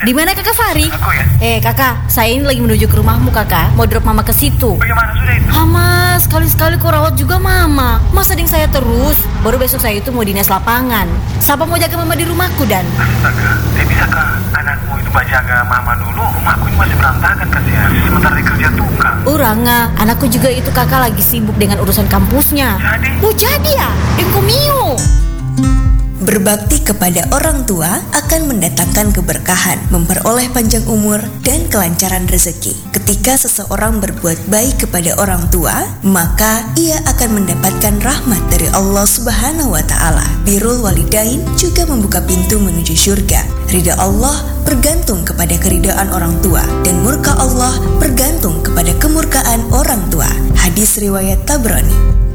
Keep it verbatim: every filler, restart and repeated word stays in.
Di mana kakak Fari? Aku ya. Eh kakak, saya ini lagi menuju ke rumahmu kakak. Mau drop mama ke situ. Bagaimana sudah itu? Hama, sekali-sekali kau rawat juga mama. Masa ding saya terus? Baru besok saya itu mau dinas lapangan. Siapa mau jaga mama di rumahku dan? Astaga, tidak bisa kak. Anakmu itu jaga mama dulu. Rumahku ini masih berantakan kasihan. Sementara di kerja tukang. Uranga, anakku juga itu kakak lagi sibuk dengan urusan kampusnya. Jadi? Mau jadi ya? Engkomio. Berbakti kepada orang tua akan mendatangkan keberkahan, memperoleh panjang umur, dan kelancaran rezeki. Ketika seseorang berbuat baik kepada orang tua, maka ia akan mendapatkan rahmat dari Allah Subhanahu wa Ta'ala. Birrul walidain juga membuka pintu menuju surga. Ridha Allah bergantung kepada keridhaan orang tua, dan murka Allah bergantung kepada kemurkaan orang tua. Hadis riwayat Tabrani.